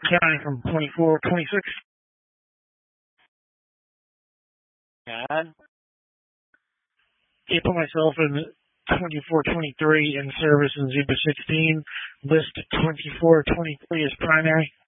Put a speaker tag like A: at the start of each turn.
A: County from 2426.
B: God.
A: Okay, put myself in 2423 in service in Zebra 16. List 2423 as primary.